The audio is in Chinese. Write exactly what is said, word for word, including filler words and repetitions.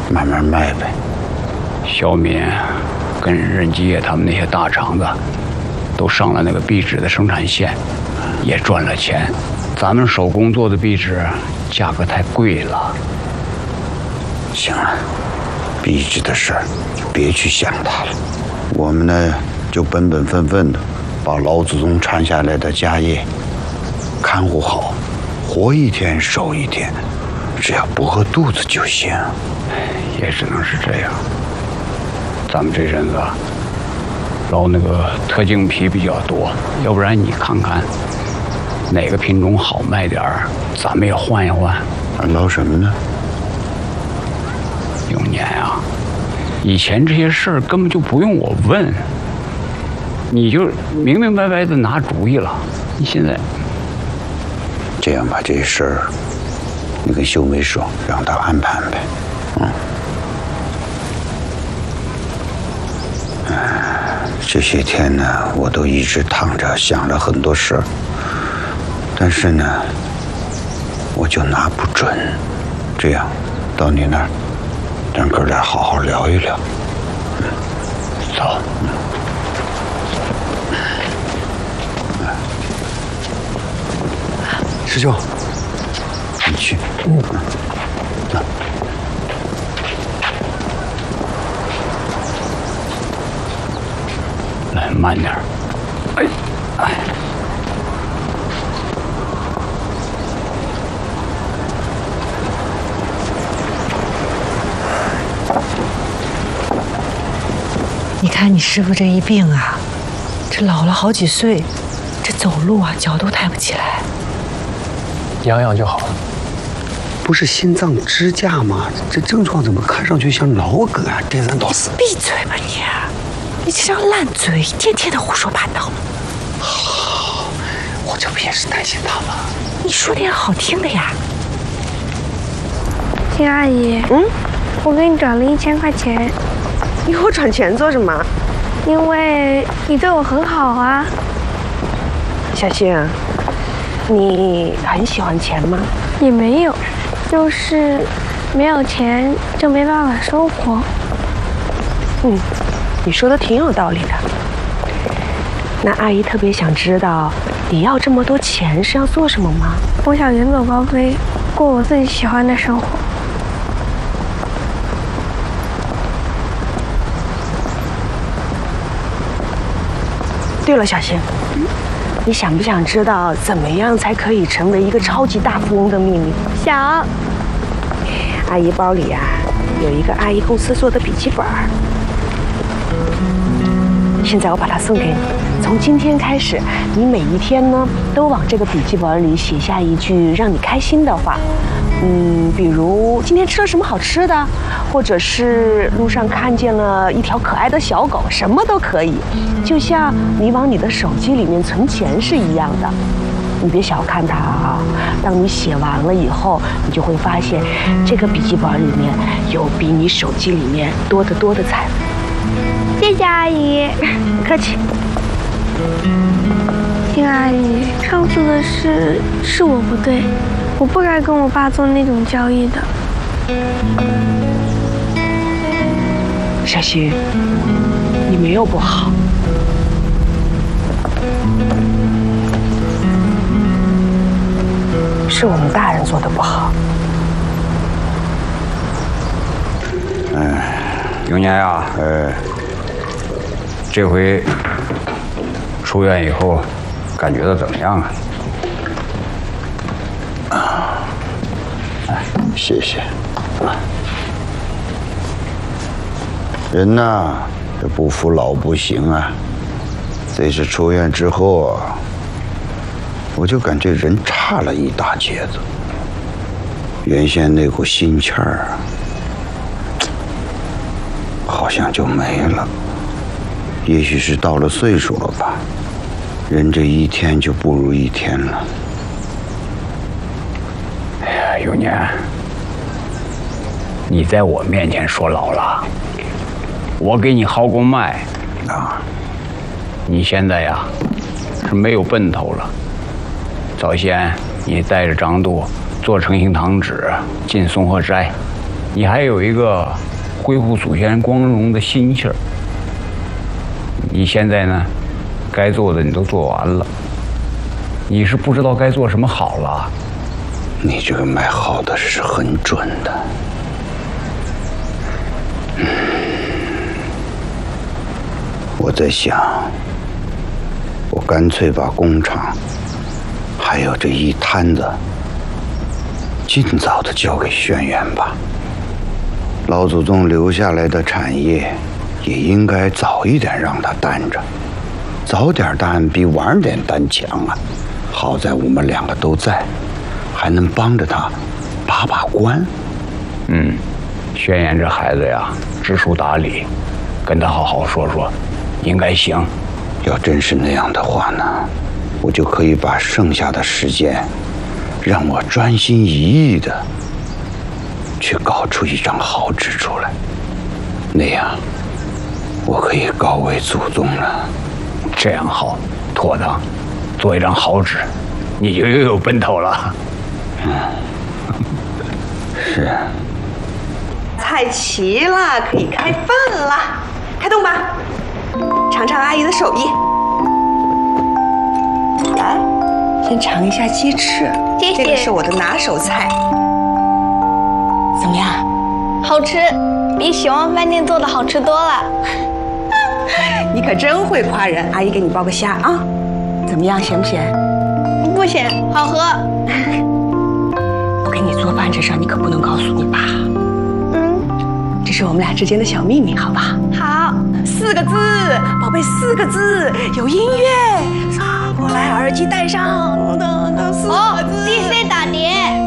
慢慢卖呗。 小敏跟任基业他们那些大厂子都上了那个壁纸的生产线，也赚了钱。咱们手工做的壁纸价格太贵了。 行了，壁纸的事儿就别去想它了。我们呢，就本本分分的把老祖宗传下来的家业看护好，活一天少一天，只要不饿肚子就行。 也只能是这样。咱们这阵子捞那个特净皮比较多，要不然你看看哪个品种好卖点儿，咱们也换一换。 捞什么呢？ 永年啊，以前这些事儿根本就不用我问，你就明明白白的拿主意了。你现在这样吧，这事儿你跟秀梅说，让她安排安排。嗯。这些天呢，我都一直躺着想了很多事儿，但是呢，我就拿不准。这样，到你那儿，咱哥俩好好聊一聊。嗯，走。嗯。 师兄， 你去。 嗯。 啊。 来，慢点儿。哎，哎。 你看你师傅这一病啊，这老了好几岁，这走路啊脚都抬不起来。 养养就好了。 不是心脏支架吗？这症状怎么看上去像老梗啊？这人倒是。 闭嘴吧你！你这张烂嘴，天天的胡说八道。 好，我这不也是担心他吗？ 你说点好听的呀。 金阿姨， 嗯， 我给你转了一千块钱。 你给我转钱做什么？ 因为你对我很好啊。 小星，你很喜欢钱吗？ 也没有，就是没有钱就没办法生活。 嗯，你说的挺有道理的。那阿姨特别想知道，你要这么多钱是要做什么吗？ 我想远走高飞，过我自己喜欢的生活。 对了，小星，你想不想知道怎么样才可以成为一个超级大富翁的秘密？ 想。 阿姨包里啊有一个阿姨公司做的笔记本，现在我把它送给你。从今天开始，你每一天呢都往这个笔记本里写下一句让你开心的话。嗯，比如今天吃了什么好吃的，或者是路上看见了一条可爱的小狗，什么都可以，就像你往你的手机里面存钱是一样的。你别小看它啊！当你写完了以后，你就会发现，这个笔记本里面有比你手机里面多得多的财富。 谢谢阿姨， 不客气。 金阿姨，上次的事是我不对。我不该跟我爸做那种交易的。 小希，你没有不好，是我们大人做的不好。 哎，永年呀，呃，这回出院以后，感觉到怎么样啊？ 谢谢。人呐，这不服老不行啊。这次出院之后啊，我就感觉人差了一大截子。原先那股心气儿啊，好像就没了。也许是到了岁数了吧，人这一天就不如一天了。 哎呀，永年。你在我面前说老了，我给你号过脉啊。你现在呀是没有奔头了。早先你带着张度做成心堂纸进松鹤斋， 你还有一个恢复祖先光荣的心气儿。你现在呢，该做的你都做完了，你是不知道该做什么好了。 你这个买好的是很准的。嗯，我在想，我干脆把工厂还有这一摊子尽早的交给轩辕吧。老祖宗留下来的产业也应该早一点让他担着，早点担比晚点担强啊。好在我们两个都在，还能帮着他把把关。 嗯，轩辕这孩子呀，知书达理，跟他好好说说，应该行。 要真是那样的话呢，我就可以把剩下的时间，让我专心一意的去搞出一张好纸出来，那样我可以告慰祖宗了。 这样好，妥当，做一张好纸，你就又有奔头了。 嗯，是。 菜齐了，可以开饭了，开动吧，尝尝阿姨的手艺。来，先尝一下鸡翅， 谢谢， 这个是我的拿手菜。怎么样？ 好吃，比喜旺饭店做的好吃多了。 你可真会夸人，阿姨给你包个虾啊。怎么样，咸不咸？ 不咸，好喝。 我给你做饭这事儿，你可不能告诉你爸。 嗯， 这是我们俩之间的小秘密，好吧？ 好， 四个字，宝贝，四个字，有音乐。刷过来，耳机戴上的的四个字。 哦 ，D C 打碟。